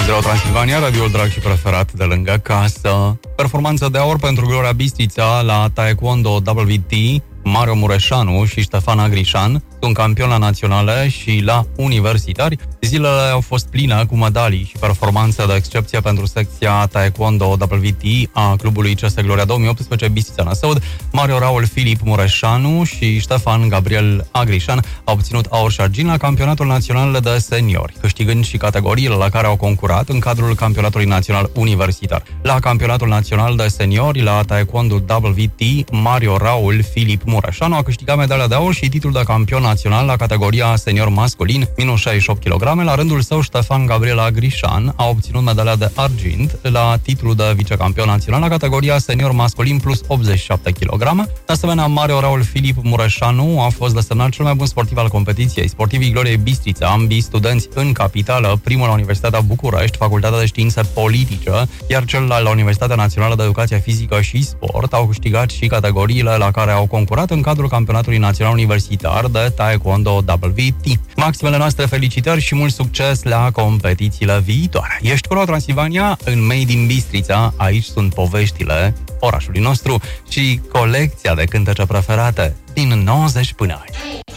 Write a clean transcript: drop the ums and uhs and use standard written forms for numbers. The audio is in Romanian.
Radio Transilvania, radioul drag și preferat de lângă casă. Performanță de aur pentru Gloria Bistrița la Taekwondo WT. Mario Mureșanu și Ștefan Agrișan sunt campioni la naționale și la universitari. Zilele au fost pline cu medalii și performanțe de excepție pentru secția Taekwondo WT a clubului CS Gloria 2018 Bistrița Năsăud. Mario Raul Filip Mureșanu și Ștefan Gabriel Agrișan au obținut aur și argint la campionatul național de seniori, câștigând și categoriile la care au concurat în cadrul campionatului național universitar. La campionatul național de seniori la Taekwondo WT, Mario Raul Filip Mureșanu a câștigat medalia de aur și titlul de campion național la categoria senior masculin, minus 68 kg. La rândul său, Ștefan Gabriel Agrișan a obținut medalia de argint la titlul de vicecampion național la categoria senior masculin plus 87 kg. De asemenea, Mario Raul Filip Mureșanu a fost desemnat cel mai bun sportiv al competiției. Sportivii Gloriei Bistrița, ambii studenți în capitală, primul la Universitatea București, Facultatea de Științe Politice, iar celălalt la Universitatea Națională de Educație Fizică și Sport, au câștigat și categoriile la care au concurat în cadrul campionatului național universitar de Taekwondo WT. Maximele noastre felicitări și mult succes la competițiile viitoare. Ești cu Radio Transilvania în Made in Bistrița. Aici sunt poveștile orașului nostru și colecția de cântece preferate din 90 până aici.